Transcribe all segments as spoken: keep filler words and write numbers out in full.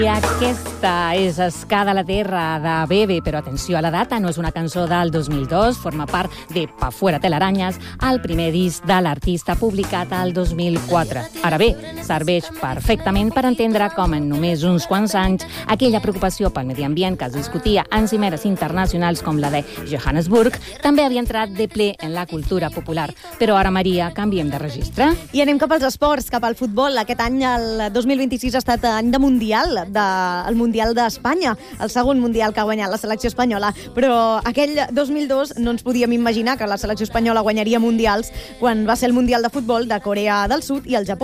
I aquesta és Escada a la Terra de Bebe, però atenció a la data, no és una cançó del dos mil dos, forma part de Pa fuera telarañas, el primer disc de l'artista publicat al dos mil quatre. Ara bé, serveix perfectament per entendre com en només uns quants anys aquella preocupació pel medi ambient que es discutia en cimeres internacionals com la de Johannesburg també havia entrat de ple en la cultura popular. Però ara, Maria, canviem de registre. I anem cap als esports, cap al futbol. Aquest any, el dos mil vint-i-sis, ha estat any de Mundial, del Mundial d'Espanya, el segon Mundial que ha guanyat la selecció espanyola. Però aquell dos mil dos no ens podíem imaginar que la selecció espanyola guanyaria Mundials quan va ser el Mundial de Futbol de Corea del Sud i el Japó.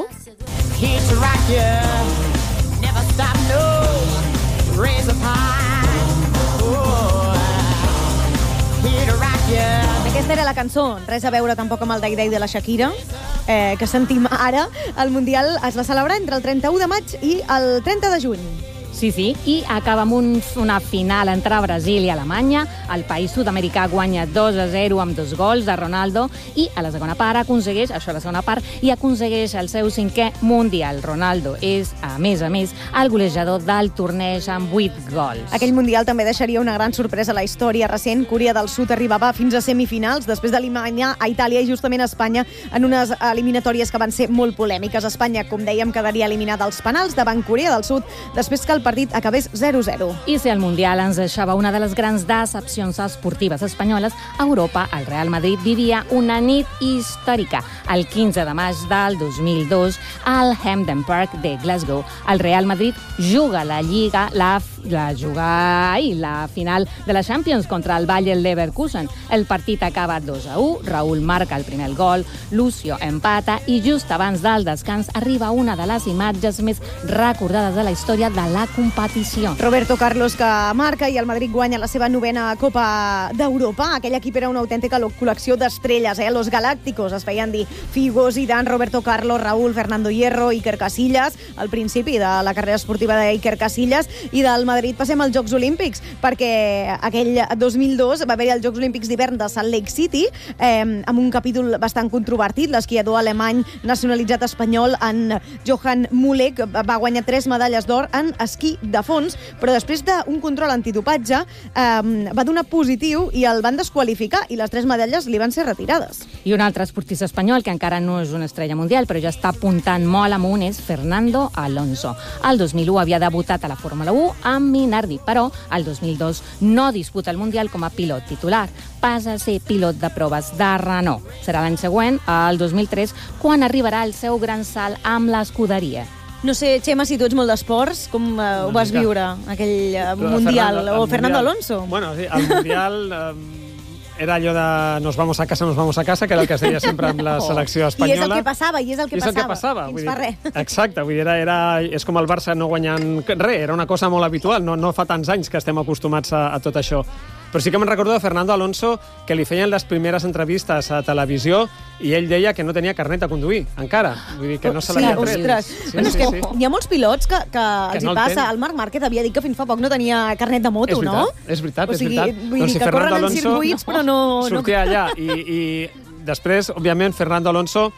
Aquesta era la cançó, res a veure tampoc amb el Day Day de la Shakira, eh, que sentim ara. El Mundial es va celebrar entre el trenta-u de maig i el trenta de juny. Sí, sí, i acaba amb un, una final entre Brasil i Alemanya. El país sud-americà guanya dos a zero amb dos gols de Ronaldo i a la segona part aconsegueix, això a la segona part, i aconsegueix el seu cinquè Mundial. Ronaldo és, a més a més, el golejador del torneig amb vuit gols. Aquell Mundial també deixaria una gran sorpresa a la història recent. Corea del Sud arribava fins a semifinals després d'eliminar a Itàlia i justament a Espanya en unes eliminatòries que van ser molt polèmiques. Espanya, com dèiem, quedaria eliminada als penals davant Corea del Sud després que el partit acabés zero a zero. I si el Mundial ens deixava una de les grans decepcions esportives espanyoles, a Europa el Real Madrid vivia una nit històrica. El quinze de maig del dos mil dos, al Hampden Park de Glasgow, el Real Madrid juga la Lliga, la, la, juga, ai, la final de la Champions contra el Bayer Leverkusen. El partit acaba dos a u, Raúl marca el primer gol, Lucio empata i just abans del descans arriba una de les imatges més recordades de la història de la competició. Roberto Carlos, que marca, i el Madrid guanya la seva novena Copa d'Europa. Aquell equip era una autèntica col·lecció d'estrelles, eh? Los Galácticos es feien dir Figo, Zidane, Roberto Carlos, Raúl, Fernando Hierro, Iker Casillas, al principi de la carrera esportiva d'Iker Casillas. I del Madrid passem als Jocs Olímpics, perquè aquell dos mil dos va haver-hi els Jocs Olímpics d'hivern de Salt Lake City, eh, amb un capítol bastant controvertit. L'esquiador alemany nacionalitzat espanyol, en Johann Mulek, va guanyar tres medalles d'or en esquí de fons, però després d'un control antidopatge eh, va donar positiu i el van desqualificar i les tres medalles li van ser retirades. I un altre esportista espanyol que encara no és una estrella mundial però ja està apuntant molt amunt és Fernando Alonso. El dos mil u havia debutat a la Fórmula u amb Minardi, però el dos mil dos no disputa el Mundial com a pilot titular. Passa a ser pilot de proves de Renault. Serà l'any següent, el dos mil tres, quan arribarà el seu gran salt amb l'escuderia. No sé, Xema, si tu ets molt d'esports, com uh, ho vas viure, aquell uh, Mundial, Fernando, o Fernando mundial. Alonso? Bueno, sí, el Mundial eh, era allò de nos vamos a casa, nos vamos a casa, que era el que es deia sempre amb la selecció espanyola. I és el que passava, i és el que I és passava. el que passava. Fins Vull fa dir, res. exacte, vull dir, era, era, és com el Barça no guanyant res, era una cosa molt habitual, no, no fa tants anys que estem acostumats a, a tot això. Però sí que me'n recordo de Fernando Alonso, que li feien les primeres entrevistes a televisió i ell deia que no tenia carnet de conduir, encara. Vull dir que no se l'havia sí, tret. Ostres. Sí, Però és sí, que sí. hi ha molts pilots que, que, Que els no hi el passa. tenen. El Marc Márquez havia dit que fins fa poc no tenia carnet de moto, És veritat, no? és veritat, o és sigui, veritat. Vull Doncs dir si que Fernando corren en Alonso circuits, però no... sortia allà. I, I després, òbviament, Fernando Alonso,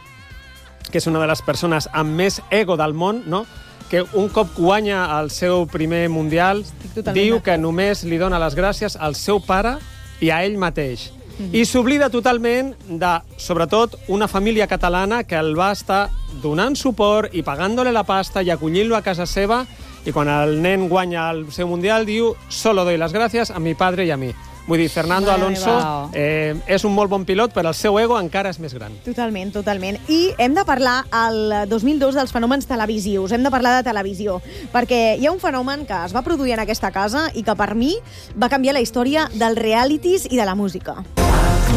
que és una de les persones amb més ego del món, no? Que un cop guanya el seu primer Mundial, diu que només li dona les gràcies al seu pare i a ell mateix. Mm-hmm. I s'oblida totalment de, sobretot, una família catalana que el va estar donant suport i pagant-li la pasta i acollint-lo a casa seva, i quan el nen guanya el seu Mundial diu «Solo doy las gracias a mi padre y a mi». Vull dir, Fernando Alonso eh, és un molt bon pilot, però el seu ego encara és més gran. Totalment, totalment. I hem de parlar el dos mil dos dels fenòmens televisius. Hem de parlar de televisió, perquè hi ha un fenomen que es va produir en aquesta casa i que per mi va canviar la història dels realities i de la música.